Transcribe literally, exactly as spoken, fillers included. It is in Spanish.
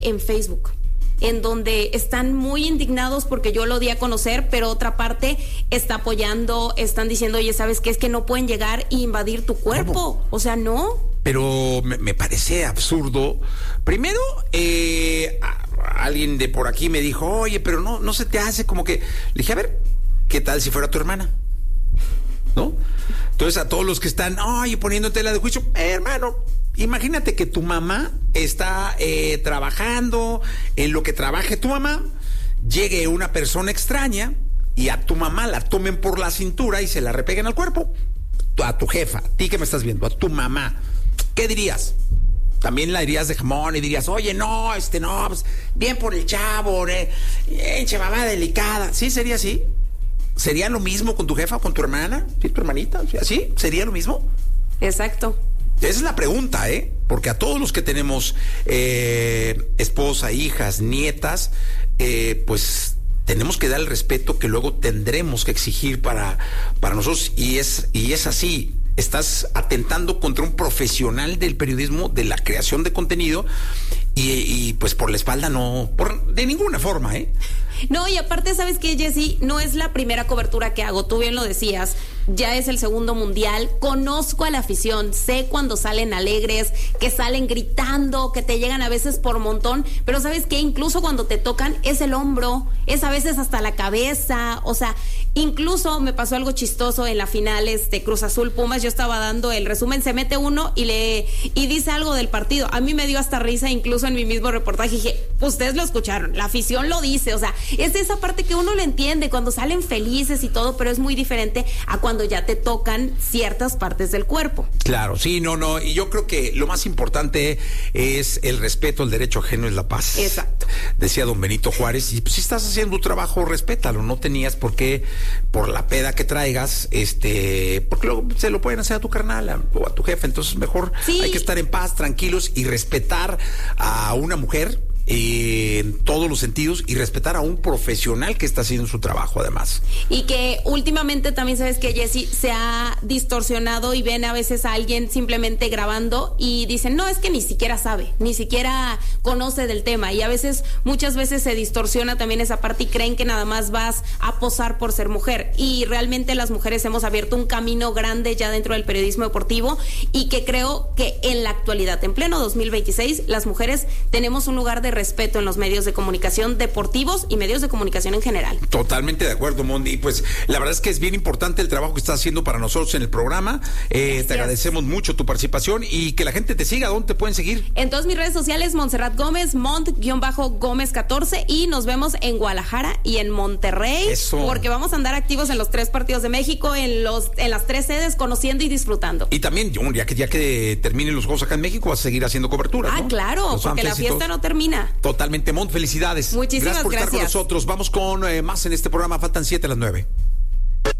en Facebook, en donde están muy indignados porque yo lo di a conocer, pero otra parte está apoyando, están diciendo, oye, ¿sabes qué? Es que no pueden llegar e invadir tu cuerpo. ¿Cómo? O sea, no. Pero me, me parece absurdo. Primero, eh, a, alguien de por aquí me dijo, oye, pero no, no se te hace como que... Le dije, a ver, ¿qué tal si fuera tu hermana? ¿No? Entonces, a todos los que están, oye, poniendo en tela de juicio, eh, hermano, imagínate que tu mamá está eh, trabajando, en lo que trabaje tu mamá, llegue una persona extraña y a tu mamá la tomen por la cintura y se la repeguen al cuerpo. A tu jefa, a ti que me estás viendo, a tu mamá, ¿qué dirías? También la dirías de jamón y dirías, oye, no, este no, pues, bien por el chavo, eh, eh, mamá delicada. ¿Sí sería así? ¿Sería lo mismo con tu jefa o con tu hermana? ¿Sí, tu hermanita? ¿Sí? ¿Sería lo mismo? Exacto. Esa es la pregunta, ¿eh? Porque a todos los que tenemos eh, esposa, hijas, nietas, eh, pues tenemos que dar el respeto que luego tendremos que exigir para, para nosotros. Y es, y es así. Estás atentando contra un profesional del periodismo, de la creación de contenido, y, y pues por la espalda no, por, de ninguna forma, ¿eh? No, y aparte, ¿sabes qué, Jessy? No es la primera cobertura que hago, tú bien lo decías, ya es el segundo mundial, conozco a la afición, sé cuando salen alegres, que salen gritando, que te llegan a veces por montón, pero ¿sabes qué? Incluso cuando te tocan es el hombro, es a veces hasta la cabeza, o sea, incluso me pasó algo chistoso en la final este Cruz Azul Pumas, yo estaba dando el resumen, se mete uno y le y dice algo del partido, a mí me dio hasta risa, incluso en mi mismo reportaje dije, ustedes lo escucharon, la afición lo dice, o sea, es esa parte que uno le entiende cuando salen felices y todo, pero es muy diferente a cuando ya te tocan ciertas partes del cuerpo. Claro, sí, no, no, y yo creo que lo más importante es el respeto, el derecho ajeno es la paz. Exacto. Decía don Benito Juárez, y pues si estás haciendo tu trabajo, respétalo, no tenías por qué, por la peda que traigas, este, porque luego se lo pueden hacer a tu carnal a, o a tu jefe, entonces mejor sí. Hay que estar en paz, tranquilos y respetar a una mujer eh, en todos los sentidos y respetar a un profesional que está haciendo su trabajo además. Y que últimamente también sabes que Jessy se ha distorsionado y ven a veces a alguien simplemente grabando y dicen, no, es que ni siquiera sabe, ni siquiera conoce del tema y a veces, muchas veces se distorsiona también esa parte y creen que nada más vas a posar por ser mujer y realmente las mujeres hemos abierto un camino grande ya dentro del periodismo deportivo y que creo que en la actualidad, en pleno dos mil veintiséis, las mujeres tenemos un lugar de respeto en los medios de comunicación deportivos y medios de comunicación en general. Totalmente de acuerdo, Mondi. Pues la verdad es que es bien importante el trabajo que estás haciendo para nosotros en el programa. Eh, te agradecemos mucho tu participación y que la gente te siga. ¿Dónde te pueden seguir? En todas mis redes sociales, Montserrat Gómez, Mont-Gómez catorce y nos vemos en Guadalajara y en Monterrey. Eso. Porque vamos a andar activos en los tres partidos de México, en los en las tres sedes, conociendo y disfrutando. Y también, ya que ya que terminen los juegos acá en México, vas a seguir haciendo cobertura, Ah, ¿no? claro, Los porque la fiesta no termina. Totalmente, Mont, felicidades. Muchísimas gracias por gracias. estar con nosotros. Vamos con eh, más en este programa. Faltan siete a las nueve.